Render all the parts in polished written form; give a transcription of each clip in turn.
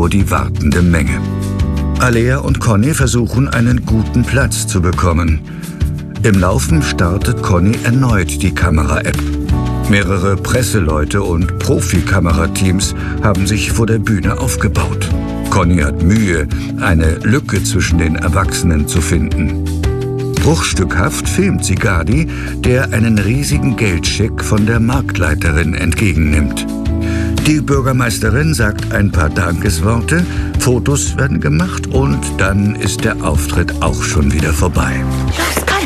vor die wartende Menge. Alea und Conny versuchen, einen guten Platz zu bekommen. Im Laufen startet Conny erneut die Kamera-App. Mehrere Presseleute und Profi-Kamerateams haben sich vor der Bühne aufgebaut. Conny hat Mühe, eine Lücke zwischen den Erwachsenen zu finden. Bruchstückhaft filmt sie Gadi, der einen riesigen Geldscheck von der Marktleiterin entgegennimmt. Die Bürgermeisterin sagt ein paar Dankesworte, Fotos werden gemacht und dann ist der Auftritt auch schon wieder vorbei. Los, komm!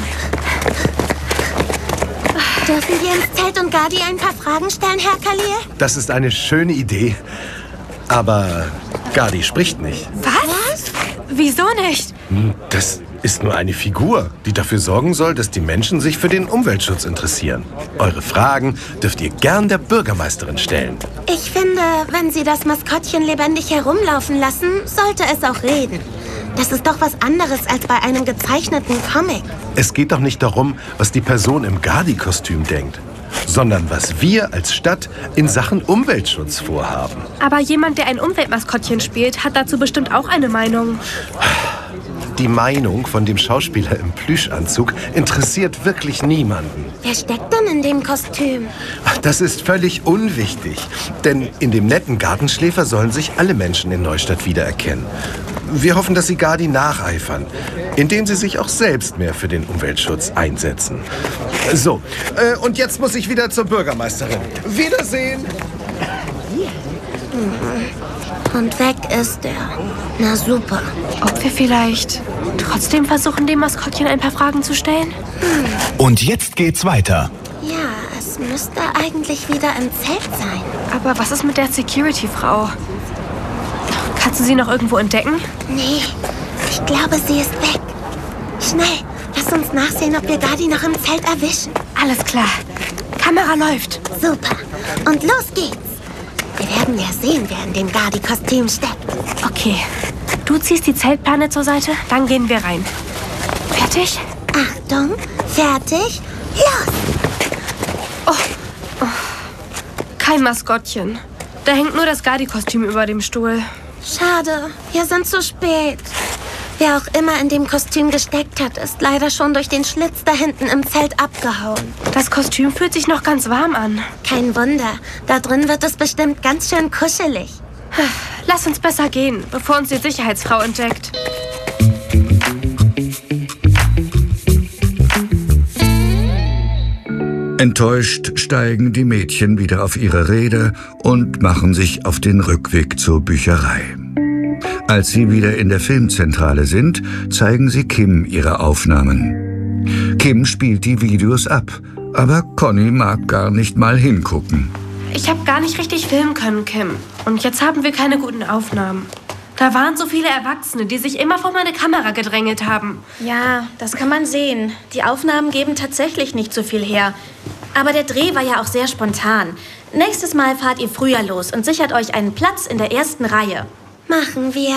Dürfen wir ins Zelt und Gadi ein paar Fragen stellen, Herr Kalir? Das ist eine schöne Idee. Aber Gadi spricht nicht. Was? Wieso nicht? Das ist nur eine Figur, die dafür sorgen soll, dass die Menschen sich für den Umweltschutz interessieren. Eure Fragen dürft ihr gern der Bürgermeisterin stellen. Ich finde, wenn Sie das Maskottchen lebendig herumlaufen lassen, sollte es auch reden. Das ist doch was anderes als bei einem gezeichneten Comic. Es geht doch nicht darum, was die Person im Gadi-Kostüm denkt, sondern was wir als Stadt in Sachen Umweltschutz vorhaben. Aber jemand, der ein Umweltmaskottchen spielt, hat dazu bestimmt auch eine Meinung. Die Meinung von dem Schauspieler im Plüschanzug interessiert wirklich niemanden. Wer steckt denn in dem Kostüm? Das ist völlig unwichtig, denn in dem netten Gartenschläfer sollen sich alle Menschen in Neustadt wiedererkennen. Wir hoffen, dass Sie Gadi nacheifern, indem Sie sich auch selbst mehr für den Umweltschutz einsetzen. So, und jetzt muss ich wieder zur Bürgermeisterin. Wiedersehen! Und weg ist er. Na super. Ob wir vielleicht trotzdem versuchen, dem Maskottchen ein paar Fragen zu stellen? Und jetzt geht's weiter. Ja, es müsste eigentlich wieder im Zelt sein. Aber was ist mit der Security-Frau? Kannst du sie noch irgendwo entdecken? Nee, ich glaube, sie ist weg. Schnell, lass uns nachsehen, ob wir Gadi noch im Zelt erwischen. Alles klar. Kamera läuft. Super. Und los geht's. Wir werden ja sehen, wer in dem Gadi-Kostüm steckt. Okay. Du ziehst die Zeltplane zur Seite, dann gehen wir rein. Fertig? Achtung, fertig, los! Kein Maskottchen. Da hängt nur das Gadi-Kostüm über dem Stuhl. Schade, wir sind zu spät. Wer auch immer in dem Kostüm gesteckt hat, ist leider schon durch den Schlitz da hinten im Zelt abgehauen. Das Kostüm fühlt sich noch ganz warm an. Kein Wunder, da drin wird es bestimmt ganz schön kuschelig. Lass uns besser gehen, bevor uns die Sicherheitsfrau entdeckt. Enttäuscht steigen die Mädchen wieder auf ihre Räder und machen sich auf den Rückweg zur Bücherei. Als sie wieder in der Filmzentrale sind, zeigen sie Kim ihre Aufnahmen. Kim spielt die Videos ab, aber Conny mag gar nicht mal hingucken. Ich habe gar nicht richtig filmen können, Kim. Und jetzt haben wir keine guten Aufnahmen. Da waren so viele Erwachsene, die sich immer vor meine Kamera gedrängelt haben. Ja, das kann man sehen. Die Aufnahmen geben tatsächlich nicht so viel her. Aber der Dreh war ja auch sehr spontan. Nächstes Mal fahrt ihr früher los und sichert euch einen Platz in der ersten Reihe. Machen wir.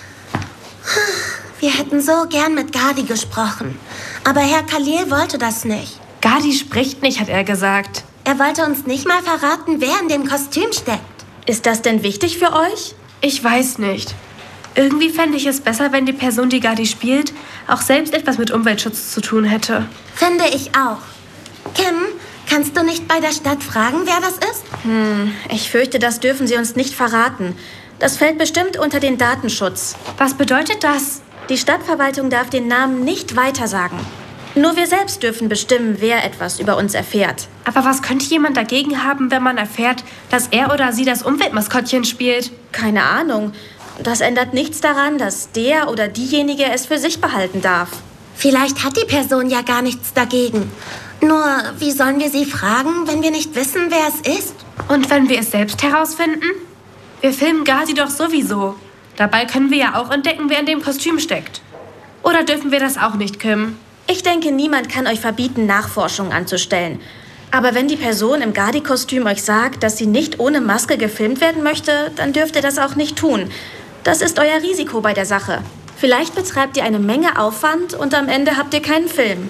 Wir hätten so gern mit Gadi gesprochen. Aber Herr Kalir wollte das nicht. Gadi spricht nicht, hat er gesagt. Er wollte uns nicht mal verraten, wer in dem Kostüm steckt. Ist das denn wichtig für euch? Ich weiß nicht. Irgendwie fände ich es besser, wenn die Person, die Gadi spielt, auch selbst etwas mit Umweltschutz zu tun hätte. Finde ich auch. Kim, kannst du nicht bei der Stadt fragen, wer das ist? Ich fürchte, das dürfen sie uns nicht verraten. Das fällt bestimmt unter den Datenschutz. Was bedeutet das? Die Stadtverwaltung darf den Namen nicht weitersagen. Nur wir selbst dürfen bestimmen, wer etwas über uns erfährt. Aber was könnte jemand dagegen haben, wenn man erfährt, dass er oder sie das Umweltmaskottchen spielt? Keine Ahnung. Das ändert nichts daran, dass der oder diejenige es für sich behalten darf. Vielleicht hat die Person ja gar nichts dagegen. Nur, wie sollen wir sie fragen, wenn wir nicht wissen, wer es ist? Und wenn wir es selbst herausfinden? Wir filmen Gadi doch sowieso. Dabei können wir ja auch entdecken, wer in dem Kostüm steckt. Oder dürfen wir das auch nicht, Kim? Ich denke, niemand kann euch verbieten, Nachforschungen anzustellen. Aber wenn die Person im Gadi-Kostüm euch sagt, dass sie nicht ohne Maske gefilmt werden möchte, dann dürft ihr das auch nicht tun. Das ist euer Risiko bei der Sache. Vielleicht betreibt ihr eine Menge Aufwand und am Ende habt ihr keinen Film.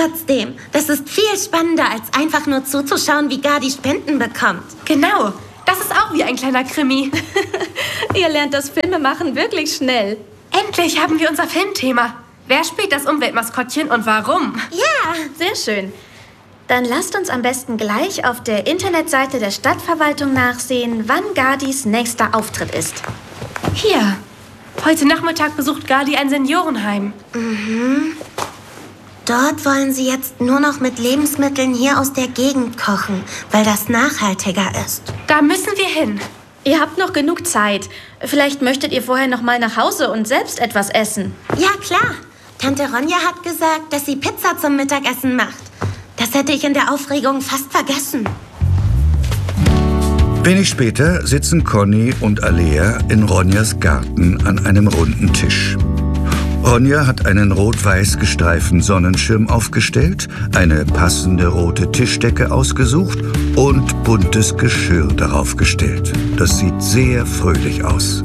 Trotzdem, das ist viel spannender, als einfach nur zuzuschauen, wie Gadi Spenden bekommt. Genau, Das ist auch wie ein kleiner Krimi. Ihr lernt das Filmemachen wirklich schnell. Endlich haben wir unser Filmthema. Wer spielt das Umweltmaskottchen und warum? Ja, sehr schön. Dann lasst uns am besten gleich auf der Internetseite der Stadtverwaltung nachsehen, wann Gardis nächster Auftritt ist. Hier. Heute Nachmittag besucht Gardi ein Seniorenheim. Dort wollen sie jetzt nur noch mit Lebensmitteln hier aus der Gegend kochen, weil das nachhaltiger ist. Da müssen wir hin. Ihr habt noch genug Zeit. Vielleicht möchtet ihr vorher noch mal nach Hause und selbst etwas essen. Ja, klar. Tante Ronja hat gesagt, dass sie Pizza zum Mittagessen macht. Das hätte ich in der Aufregung fast vergessen. Wenig später sitzen Conny und Alea in Ronjas Garten an einem runden Tisch. Ronja hat einen rot-weiß gestreiften Sonnenschirm aufgestellt, eine passende rote Tischdecke ausgesucht und buntes Geschirr darauf gestellt. Das sieht sehr fröhlich aus.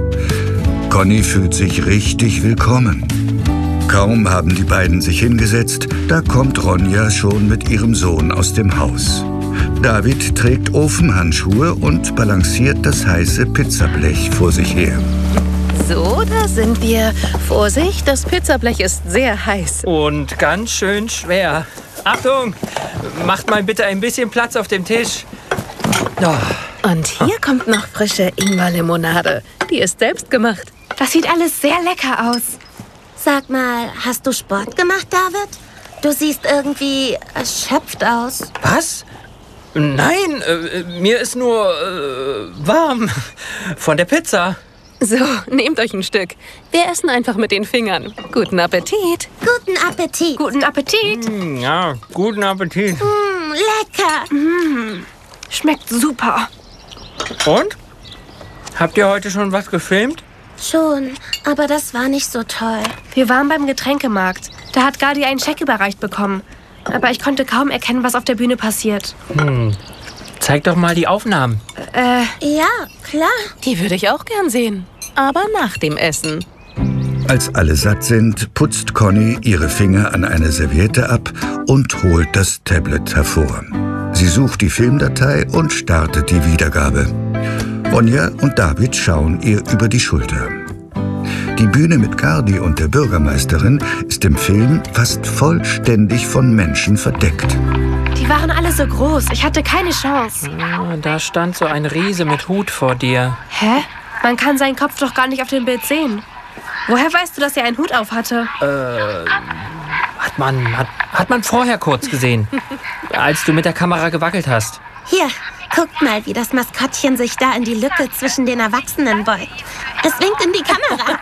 Conny fühlt sich richtig willkommen. Kaum haben die beiden sich hingesetzt, da kommt Ronja schon mit ihrem Sohn aus dem Haus. David trägt Ofenhandschuhe und balanciert das heiße Pizzablech vor sich her. So, da sind wir. Vorsicht, das Pizzablech ist sehr heiß. Und ganz schön schwer. Achtung, macht mal bitte ein bisschen Platz auf dem Tisch. Oh. Und hier kommt noch frische Ingwerlimonade. Die ist selbst gemacht. Das sieht alles sehr lecker aus. Sag mal, hast du Sport gemacht, David? Du siehst irgendwie erschöpft aus. Was? Nein, mir ist nur warm von der Pizza. So, nehmt euch ein Stück. Wir essen einfach mit den Fingern. Guten Appetit. Guten Appetit. Guten Appetit. Ja, guten Appetit. Lecker. Schmeckt super. Und? Habt ihr heute schon was gefilmt? Schon, aber das war nicht so toll. Wir waren beim Getränkemarkt. Da hat Gardi einen Scheck überreicht bekommen. Aber ich konnte kaum erkennen, was auf der Bühne passiert. Zeig doch mal die Aufnahmen. Ja, klar. Die würde ich auch gern sehen. Aber nach dem Essen. Als alle satt sind, putzt Conny ihre Finger an eine Serviette ab und holt das Tablet hervor. Sie sucht die Filmdatei und startet die Wiedergabe. Ronja und David schauen ihr über die Schulter. Die Bühne mit Gardi und der Bürgermeisterin ist im Film fast vollständig von Menschen verdeckt. Die waren alle so groß. Ich hatte keine Chance. Da stand so ein Riese mit Hut vor dir. Hä? Man kann seinen Kopf doch gar nicht auf dem Bild sehen. Woher weißt du, dass er einen Hut auf hatte? Hat man vorher kurz gesehen, als du mit der Kamera gewackelt hast. Hier, guckt mal, wie das Maskottchen sich da in die Lücke zwischen den Erwachsenen beugt. Es winkt in die Kamera.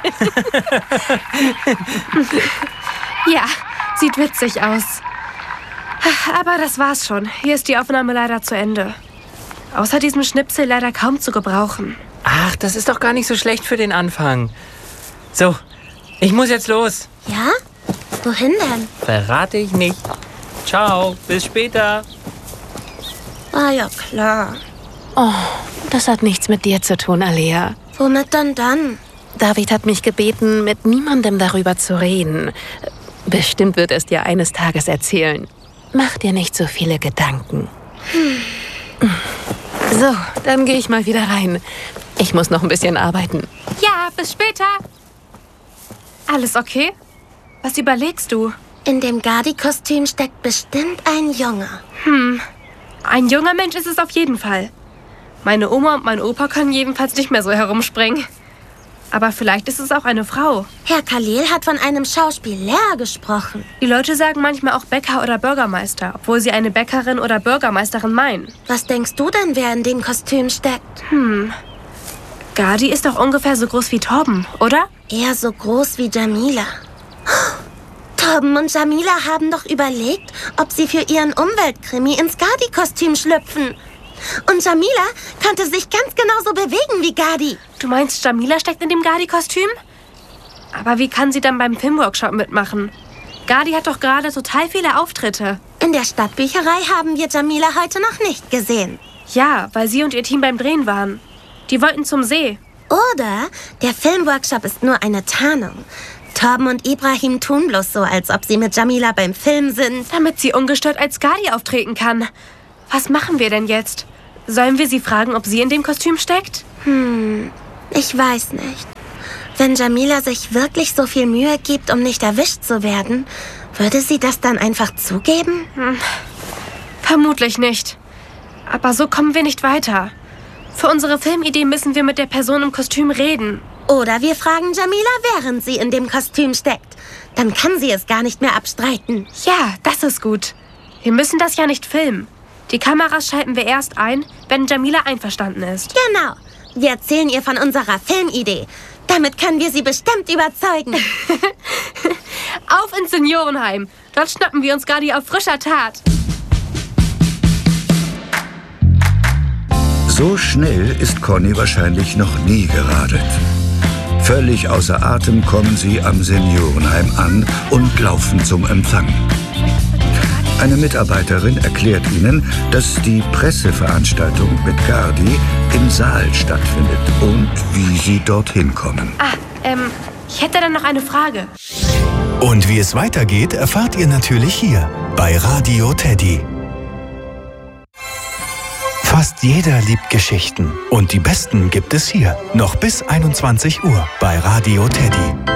Ja, sieht witzig aus. Aber das war's schon. Hier ist die Aufnahme leider zu Ende. Außer diesem Schnipsel leider kaum zu gebrauchen. Ach, das ist doch gar nicht so schlecht für den Anfang. So, ich muss jetzt los. Ja? Wohin denn? Verrate ich nicht. Ciao, bis später. Ah ja, klar. Oh, das hat nichts mit dir zu tun, Alea. Womit denn dann? David hat mich gebeten, mit niemandem darüber zu reden. Bestimmt wird er es dir eines Tages erzählen. Mach dir nicht so viele Gedanken. So, dann gehe ich mal wieder rein. Ich muss noch ein bisschen arbeiten. Ja, bis später. Alles okay? Was überlegst du? In dem Gardi-Kostüm steckt bestimmt ein Junge. Ein junger Mensch ist es auf jeden Fall. Meine Oma und mein Opa können jedenfalls nicht mehr so herumspringen. Aber vielleicht ist es auch eine Frau. Herr Khalil hat von einem Schauspiellehrer gesprochen. Die Leute sagen manchmal auch Bäcker oder Bürgermeister, obwohl sie eine Bäckerin oder Bürgermeisterin meinen. Was denkst du denn, wer in dem Kostüm steckt? Gardi ist doch ungefähr so groß wie Torben, oder? Eher so groß wie Jamila. Torben und Jamila haben doch überlegt, ob sie für ihren Umweltkrimi ins Gardi-Kostüm schlüpfen. Und Jamila könnte sich ganz genauso bewegen wie Gardi. Du meinst, Jamila steckt in dem Gardi-Kostüm? Aber wie kann sie dann beim Filmworkshop mitmachen? Gardi hat doch gerade total viele Auftritte. In der Stadtbücherei haben wir Jamila heute noch nicht gesehen. Ja, weil sie und ihr Team beim Drehen waren. Die wollten zum See. Oder der Filmworkshop ist nur eine Tarnung. Torben und Ibrahim tun bloß so, als ob sie mit Jamila beim Film sind. Damit sie ungestört als Gardi auftreten kann. Was machen wir denn jetzt? Sollen wir sie fragen, ob sie in dem Kostüm steckt? Ich weiß nicht. Wenn Jamila sich wirklich so viel Mühe gibt, um nicht erwischt zu werden, würde sie das dann einfach zugeben? Vermutlich nicht. Aber so kommen wir nicht weiter. Für unsere Filmidee müssen wir mit der Person im Kostüm reden. Oder wir fragen Jamila, während sie in dem Kostüm steckt. Dann kann sie es gar nicht mehr abstreiten. Ja, das ist gut. Wir müssen das ja nicht filmen. Die Kameras schalten wir erst ein, wenn Jamila einverstanden ist. Genau. Wir erzählen ihr von unserer Filmidee. Damit können wir sie bestimmt überzeugen. Auf ins Seniorenheim. Dort schnappen wir uns Gardi auf frischer Tat. So schnell ist Conny wahrscheinlich noch nie geradelt. Völlig außer Atem kommen sie am Seniorenheim an und laufen zum Empfang. Eine Mitarbeiterin erklärt ihnen, dass die Presseveranstaltung mit Gardi im Saal stattfindet und wie sie dorthin kommen. Ich hätte dann noch eine Frage. Und wie es weitergeht, erfahrt ihr natürlich hier bei Radio Teddy. Fast jeder liebt Geschichten und die besten gibt es hier. Noch bis 21 Uhr bei Radio Teddy.